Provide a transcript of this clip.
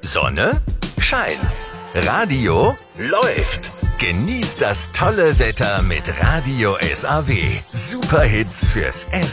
Sonne? Schein. Radio? Läuft. Genießt das tolle Wetter mit Radio SAW. Super Hits fürs Essen.